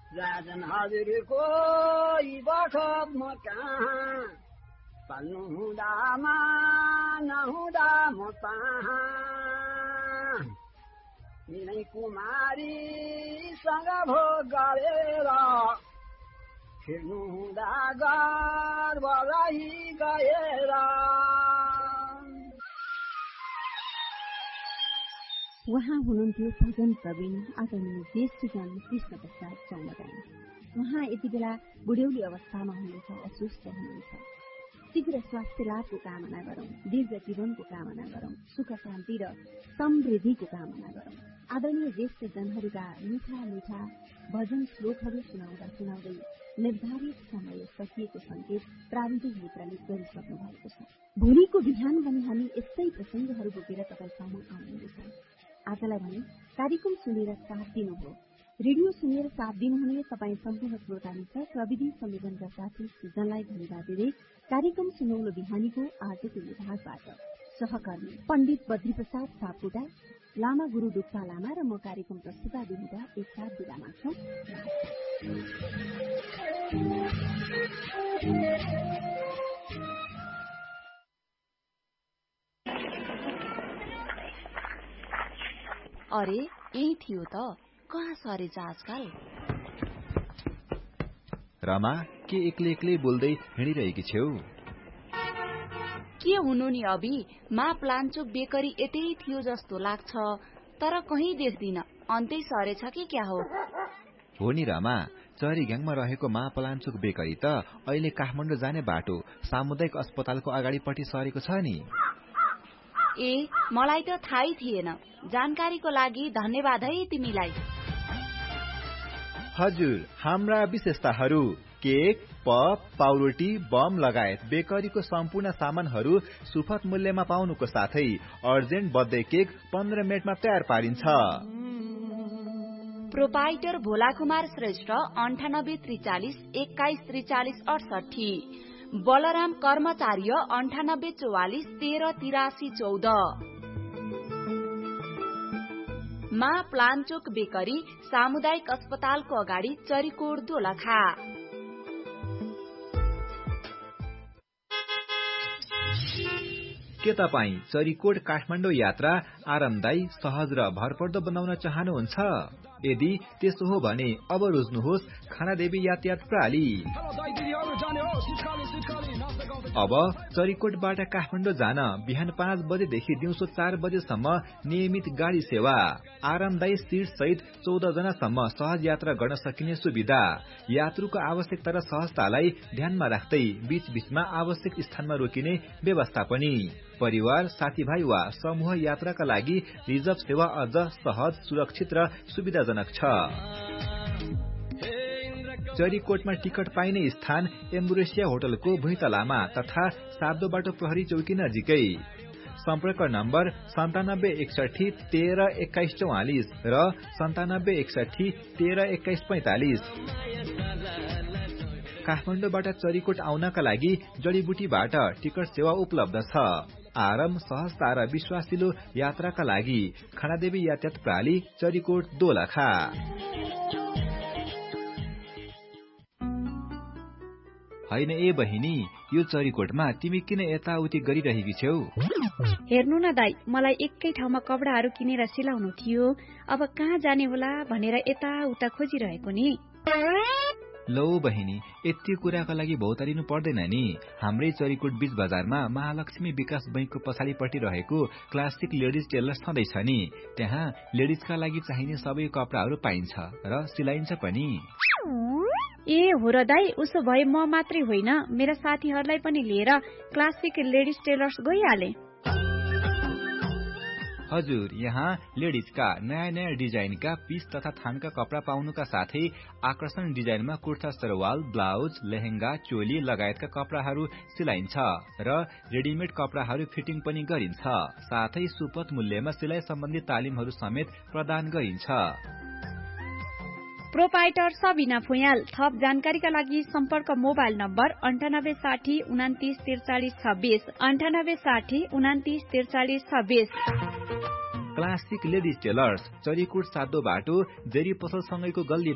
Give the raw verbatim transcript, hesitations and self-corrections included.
राजन हजुरको बखत म कहाँ पाल्नु हुँदामा नहुँदा म कहाँ निनै कुमारीसँग भोग गरेर फिर्नु हुँदा गर्व रही गएर। उहाँ हुनुहुन्थ्यो भजन प्रवीण आदरणीय ज्येष्ठजन कृष्ण प्रसाद चौमदानी। उहाँ यति बेला बुढ्यौली अवस्थामा हुनुहुन्छ, अस्वस्थ हुनुहुन्छ। शीघ्र स्वास्थ्य लाभको कामना गरौं, दीर्घ जीवनको कामना गरौं, सुख शान्ति र समृद्धिको कामना गरौं। आदरणीय ज्येष्ठजनहरूका मिठा मिठा भजन श्लोकहरू सुनाउँदा सुनाउँदै निर्धारित समय सकिएको संकेत प्राविधिक मित्रले गरिसक्नु भएको छ। भोलिको बिहान भने हामी यस्तै प्रसंगहरू बोकेर तपाईसँग आउनेछौँ। आजलाई भने कार्यक्रम सुनेर साथ दिनुभयो। रेडियो सुनेर साथ दिनुहुने तपाईँ सम्पूर्ण श्रोता मित्र प्रविधि संयोजनका साथी सृजनलाई धन्यवाद दिँदै कार्यक्रम सुनौलो बिहानीको आजको विभागबाट सहकर्मी पण्डित बद्रीप्रसाद सापकोटा, लामा गुरु डुक्पा लामा र म कार्यक्रम प्रस्तुता दिनुदा एकसाथ विदा माग्छौं। अरे यही थियो त, कहाँ सरेछ आजकल? रमा के एक्लै एक्लै बोल्दै हिँडिरहेकी छेउ? के हुनु नि अभी, मा प्लान्चोक बेकरी यतै थियो जस्तो लाग्छ, तर कहीँ देख्दिन। अन्तै सरेछ कि क्या हो? हो नि रमा, चरीघ्याङमा रहेको मा प्लान्चोक बेकरी त अहिले काठमाडौँ जाने बाटो सामुदायिक अस्पतालको अगाडिपट्टि सरेको छ नि। ए, मलाई त थाहै थिएन। जानकारीको लागि धन्यवाद है तिमीलाई। हजुर, हाम्रा विशेषताहरू केक, पप, पाउरोटी, बम लगायत बेकरीको सम्पूर्ण सामानहरू सुपथ मूल्यमा पाउनुको साथै अर्जेन्ट बर्थडे केक पन्ध्र मिनटमा तयार पारिन्छ। प्रोपाइटर भोला कुमार श्रेष्ठ अन्ठानब्बे त्रिचालिस एक्काइस त्रिचालिस अडसठी, बलराम कर्मचार्य अन्ठानब्बे चौवालिस तेह्र तिरासी चौध। मा प्लान्चोक बेकरी सामुदायिक अस्पतालको अगाडि चरीकोट दोलखा। के तपाईँ चरीकोट काठमाडौँ यात्रा आरामदायी, सहज र भरपर्दो बनाउन चाहनुहुन्छ? यदि त्यसो हो भने अब रोज्नुहोस् खानादेवी यातायात प्रणाली। अब चरीकोटबाट काठमाडौँ जान बिहान पाँच बजेदेखि दिउँसो चार बजेसम्म नियमित गाडी सेवा, आरामदायी सीट सहित चौध जनासम्म सहज यात्रा गर्न सकिने सुविधा। यात्रुको आवश्यकता र सहजतालाई ध्यानमा राख्दै बीच बीचमा आवश्यक स्थानमा रोकिने व्यवस्था पनि। परिवार, साथीभाइ वा समूह यात्राका लागि रिजर्भ सेवा अझ सहज, सुरक्षित र सुविधाजनक छ। चरीकोटमा टिकट पाइने स्थान एम्बुरेसिया होटलको भुइँतलामा तथा सार्दो बाटो प्रहरी चौकी नजिकै। सम्पर्क नम्बर सन्तानब्बे एकसठी तेह्र एक्काइस चौवालिस र सन्तानब्बे एकसठी तेह्र एक्काइस पैंतालिस। काठमाडौँबाट चरीकोट आउनका लागि जडीबुटीबाट टिकट सेवा उपलब्ध छ। आराम, सहजता र विश्वासिलो यात्राका लागि खानादेवी यातायात प्रणाली, चरीकोट दोलखा। होइन ए बहिनी, यो चरीकोटमा तिमी किन यताउति गरिरहेकी छेउ? हेर्नु न दाई, मलाई एकै ठाउँमा कपडाहरू किनेर सिलाउनु थियो। अब कहाँ जाने होला भनेर यताउता खोजिरहेको नि। लौ बहिनी, यति कुराका लागि भौतारिनु पर्दैन नि। हाम्रै चरीकोट बीच बजारमा महालक्ष्मी विकास बैंकको पछाडिपट्टि रहेको क्लासिक लेडिज टेलर छँदैछ नि। त्यहाँ लेडिजका लागि चाहिने सबै कपडाहरू पाइन्छ र सिलाइन्छ पनि। ए हो र दाई, उसो भए म मात्रै होइन, मेरा साथीहरूलाई पनि लिएर क्लासिक लेडिज टेलर्स गइहाले। हजुर, यहाँ लेडिजका नयाँ नयाँ डिजाइनका पीस तथा थानका कपडा पाउनुका साथै आकर्षण डिजाइनमा कुर्ता, सरवाल, ब्लाउज, लेहेंगा, चोली लगायतका कपडाहरू सिलाइन्छ र रेडिमेड कपडाहरू फिटिङ पनि गरिन्छ। साथै सुपथ मूल्यमा सिलाइ सम्बन्धी तालिमहरू समेत प्रदान गरिन्छ। प्रोपाइटर सबिना फुयाल। थप जानकारीका लागि सम्पर्क मोबाइल नम्बर अन्ठानब्बे साठी उनातिस त्रिचालिस छब्बीस अन्ठानब्बे साठी उनातिस त्रिचालिस छब्बीस। क्लासिक लेडिज टेलर्स, चरीकोट सातो बाटो, जेरी पसलसँगैको गल्ली